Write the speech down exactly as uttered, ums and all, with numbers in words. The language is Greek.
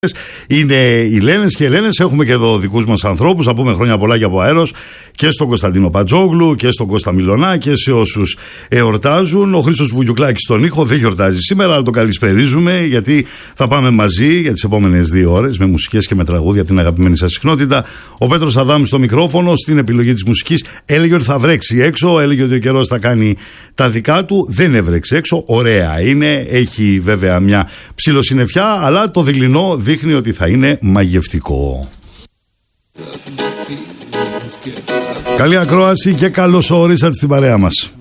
Είναι οι Λένες και οι Ελένες. Έχουμε και εδώ δικούς μας ανθρώπους. Θα πούμε χρόνια πολλά και από αέρος και στον Κωνσταντίνο Πατζόγλου και στον Κώστα Μιλωνά και σε όσους εορτάζουν. Ο Χρήστος Βουγιουκλάκης στον ήχο δεν γιορτάζει σήμερα, αλλά το καλησπερίζουμε γιατί θα πάμε μαζί για τις επόμενες δύο ώρες με μουσικές και με τραγούδια από την αγαπημένη σας συχνότητα. Ο Πέτρος Αδάμης στο μικρόφωνο, στην επιλογή της μουσικής. Έλεγε ότι θα βρέξει έξω, έλεγε ότι ο καιρός θα κάνει τα δικά του. Δεν έβρεξε έξω. Ωραία είναι. Έχει βέβαια μια ψιλοσυννεφιά, αλλά το δειλινό δείχνει ότι θα είναι μαγευτικό. Καλή ακρόαση και καλώς ορίσατε στην παρέα μας.